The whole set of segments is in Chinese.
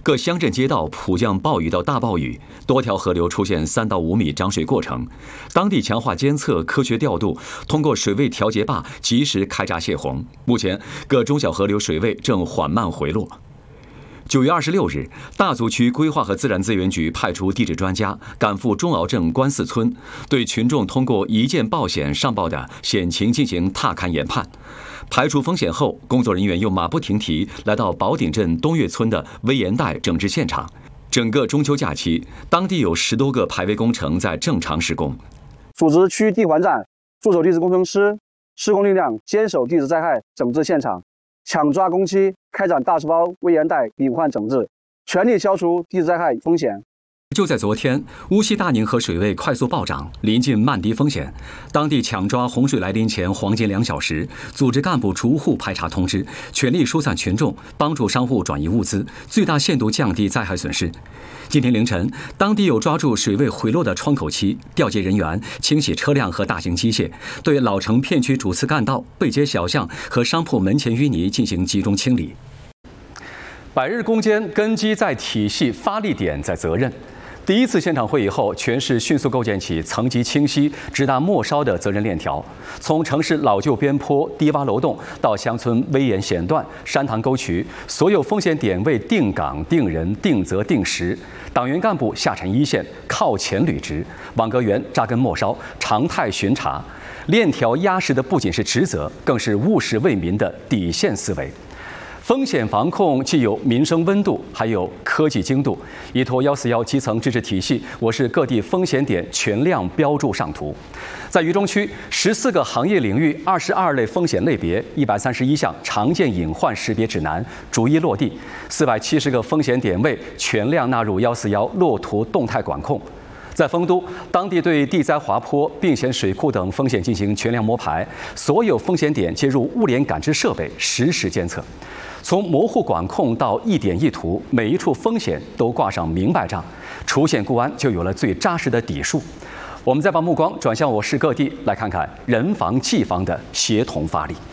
各乡镇街道普降暴雨到大暴雨，多条河流出现3到5米涨水过程。当地强化监测、科学调度，通过水位调节坝及时开闸泄洪。目前，各中小河流水位正缓慢回落。9月26日，大足区规划和自然资源局派出地质专家赶赴中鳌镇关寺村，对群众通过一键报险上报的险情进行踏勘研判。排除风险后，工作人员又马不停蹄来到宝鼎镇东岳村的危岩带整治现场。整个中秋假期，当地有10多个排危工程在正常施工。 组织区地环站驻守地质工程师，施工力量坚守地质灾害整治现场，抢抓工期，开展大石包危岩带隐患整治，全力消除地质灾害风险。 就在昨天，乌溪大宁河水位快速暴涨，临近漫堤风险。当地抢抓洪水来临前黄金2小时，组织干部逐户排查通知，全力疏散群众，帮助商户转移物资，最大限度降低灾害损失。今天凌晨，当地有抓住水位回落的窗口期，调集人员清洗车辆和大型机械，对老城片区主次干道、背街小巷和商铺门前淤泥进行集中清理。百日攻坚，根基在体系，发力点在责任。第一次现场会议后，全市迅速构建起层级清晰、直达末梢的责任链条。从城市老旧边坡、低洼楼洞到乡村危岩险段、山塘沟渠，所有风险点位定岗、定人、定责、定时。党员干部下沉一线，靠前履职；网格员扎根末梢，常态巡查。链条压实的不仅是职责，更是务实为民的底线思维。风险防控既有民生温度，还有科技精度。依托141基层支持体系，我市各地风险点全量标注上图。在渝中区，14个行业领域、22类风险类别、131项常见隐患识别指南逐一落地，470个风险点位全量纳入141落图动态管控。在丰都，当地对地灾滑坡、并险水库等风险进行全量摸排，所有风险点接入物联感知设备，实时监测。从模糊管控到一点一图，每一处风险都挂上明白章，除险固安就有了最扎实的底数。我们再把目光转向我市各地，来看看人防技防的协同发力。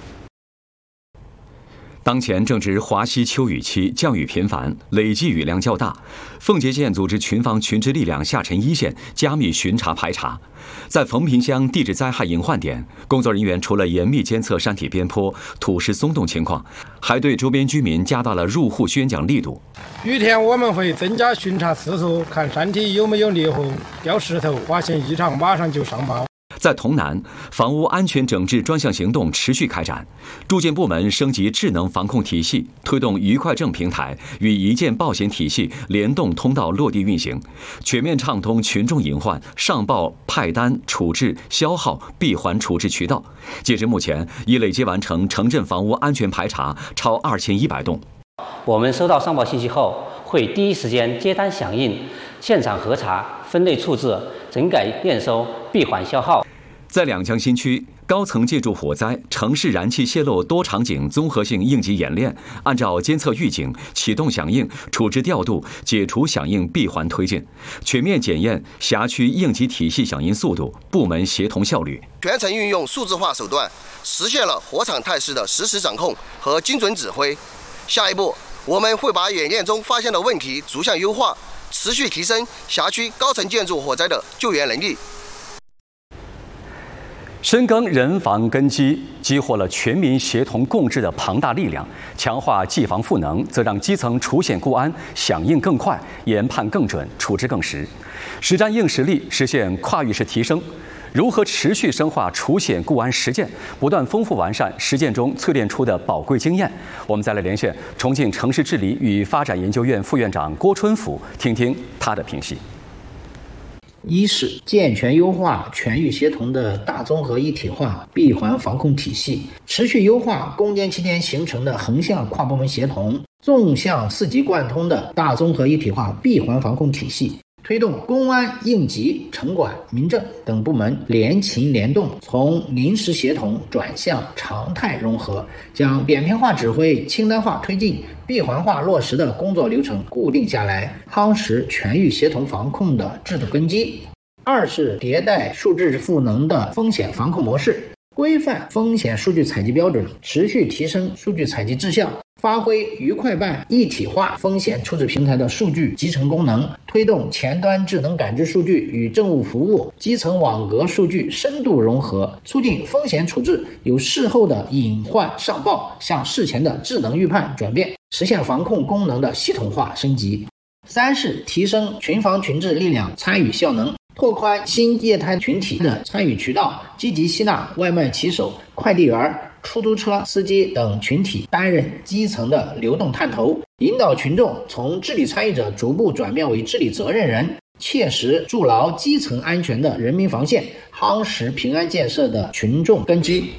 当前正值华西秋雨期，降雨频繁，累计雨量较大。奉节县组织群防群支力量下沉一线，加密巡查排查。在冯平乡地质灾害隐患点，工作人员除了严密监测山体边坡、土石松动情况，还对周边居民加大了入户宣讲力度。 雨天我们会增加巡查次数，看山体有没有裂痕、掉石头，发现异常马上就上报。 在潼南，房屋安全整治专项行动持续开展，住建部门升级智能防控体系，推动愉快证平台与一键报险体系联动通道落地运行，全面畅通群众隐患上报、派单、处置、消耗、闭环处置渠道。截至目前，已累计完成城镇房屋安全排查超2100栋。 我们收到上报信息后，会第一时间接单响应，现场核查、分类处置、整改验收、闭环消耗。 在两江新区，高层建筑火灾、城市燃气泄漏多场景综合性应急演练，按照监测预警、启动响应、处置调度、解除响应闭环推进，全面检验辖区应急体系响应速度、部门协同效率， 全程运用数字化手段，实现了火场态势的实时掌控和精准指挥。下一步，我们会把演练中发现的问题逐项优化，持续提升辖区高层建筑火灾的救援能力。 深耕人防根基，激活了全民协同共治的庞大力量，强化技防赋能，则让基层除险固安响应更快，研判更准，处置更实，实战硬实力实现跨域式提升。如何持续深化除险固安实践，不断丰富完善实践中淬炼出的宝贵经验？我们再来连线重庆城市治理与发展研究院副院长郭春福，听听他的评析。 一是健全优化全域协同的大综合一体化闭环防控体系，持续优化攻坚期间形成的横向跨部门协同、纵向4级贯通的大综合一体化闭环防控体系，推动公安、应急、城管、民政等部门联勤联动，从临时协同转向常态融合，将扁平化指挥、清单化推进、闭环化落实的工作流程固定下来，夯实全域协同防控的制度根基。二是迭代数字赋能的风险防控模式， 规范风险数据采集标准，持续提升数据采集质效，发挥愉快办一体化风险处置平台的数据集成功能，推动前端智能感知数据与政务服务、基层网格数据深度融合，促进风险处置由事后的隐患上报向事前的智能预判转变，实现防控功能的系统化升级。3是提升群防群治力量参与效能，拓宽新业态群体的参与渠道，积极吸纳外卖骑手、快递员、出租车司机等群体担任基层的流动探头，引导群众从治理参与者逐步转变为治理责任人，切实筑牢基层安全的人民防线，夯实平安建设的群众根基。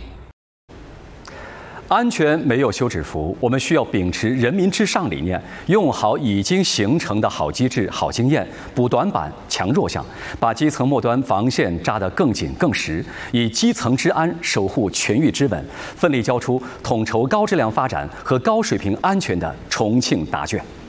安全没有休止符，我们需要秉持人民至上理念，用好已经形成的好机制、好经验，补短板、强弱项，把基层末端防线扎得更紧更实，以基层之安守护全域之稳，奋力交出统筹高质量发展和高水平安全的重庆答卷。